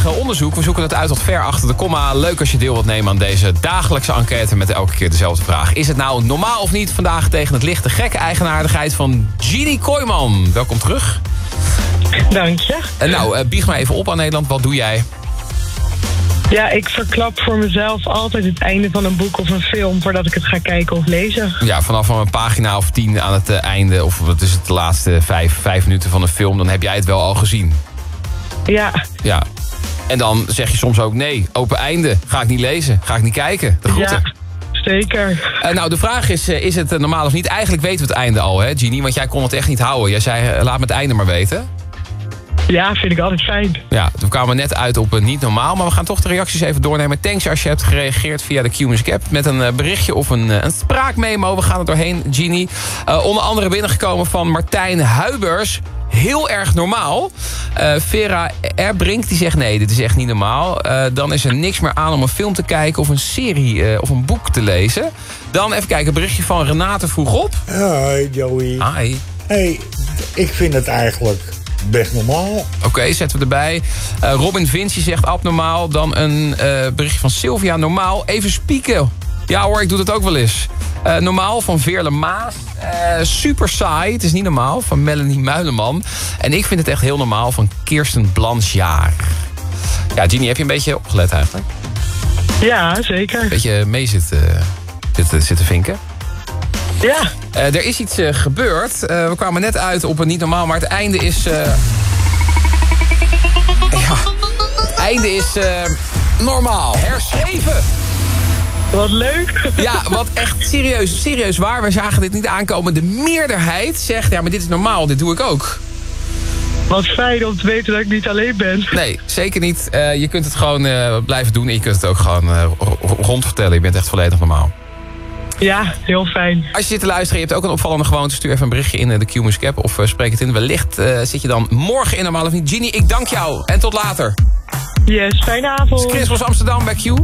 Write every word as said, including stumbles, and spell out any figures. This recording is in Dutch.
Onderzoek. We zoeken het uit tot ver achter de komma. Leuk als je deel wilt nemen aan deze dagelijkse enquête met elke keer dezelfde vraag. Is het nou normaal of niet? Vandaag tegen het licht de gekke eigenaardigheid van Jeannie Kooijman. Welkom terug. Dank je. En nou, uh, bieg maar even op aan Nederland. Wat doe jij? Ja, ik verklap voor mezelf altijd het einde van een boek of een film voordat ik het ga kijken of lezen. Ja, vanaf een pagina of tien aan het uh, einde, of wat is het, de laatste vijf, vijf minuten van een film, dan heb jij het wel al gezien. Ja. Ja. En dan zeg je soms ook nee, open einde. Ga ik niet lezen, ga ik niet kijken. De groeten. Ja, zeker. Uh, nou, de vraag is, uh, is het uh, normaal of niet? Eigenlijk weten we het einde al, hè, Jeannie? Want jij kon het echt niet houden. Jij zei, uh, laat me het einde maar weten. Ja, vind ik altijd fijn. Ja, we kwamen net uit op uh, niet normaal. Maar we gaan toch de reacties even doornemen. Thanks als je hebt gereageerd via de Q-Music app. Met een uh, berichtje of een, uh, een spraakmemo. We gaan er doorheen, Jeannie. Uh, onder andere binnengekomen van Martijn Huibers. Heel erg normaal. Uh, Vera Erbrink die zegt nee, dit is echt niet normaal. Uh, dan is er niks meer aan om een film te kijken of een serie uh, of een boek te lezen. Dan even kijken, een berichtje van Renate vroeg op. Hoi Joey. Hi. Hey, ik vind het eigenlijk best normaal. Oké, okay, zetten we erbij. Uh, Robin Vinci zegt abnormaal. Dan een uh, berichtje van Sylvia. Normaal, even spieken. Ja hoor, ik doe dat ook wel eens. Uh, normaal van Veerle Maas. Uh, super saai, het is niet normaal. Van Melanie Muileman. En ik vind het echt heel normaal van Kirsten Blanchard. Ja, Jeannie, heb je een beetje opgelet eigenlijk? Ja, zeker. Een beetje mee zitten, zitten, zitten vinken. Ja. Uh, er is iets uh, gebeurd. Uh, we kwamen net uit op een niet normaal, maar het einde is... Uh... Ja, het einde is uh, normaal. Herschreven. Wat leuk. Ja, wat echt serieus, serieus waar. We zagen dit niet aankomen. De meerderheid zegt, ja, maar dit is normaal, dit doe ik ook. Wat fijn om te weten dat ik niet alleen ben. Nee, zeker niet. Uh, je kunt het gewoon uh, blijven doen en je kunt het ook gewoon uh, rondvertellen. Je bent echt volledig normaal. Ja, heel fijn. Als je zit te luisteren, je hebt ook een opvallende gewoonte, stuur even een berichtje in de Q-Music app of uh, spreek het in. Wellicht uh, zit je dan morgen in normaal of niet. Jeannie, ik dank jou en tot later. Yes, fijne avond. Chris was Amsterdam bij Q.